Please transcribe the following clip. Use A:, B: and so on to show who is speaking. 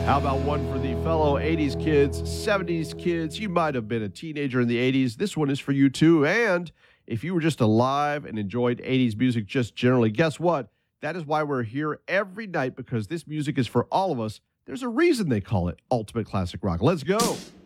A: How about one for the fellow 80s kids, 70s kids? You might have been a teenager in the 80s. This one is for you too. And if you were just alive and enjoyed 80s music just generally, guess what? That is why we're here every night, because this music is for all of us. There's a reason they call it Ultimate Classic Rock. Let's go.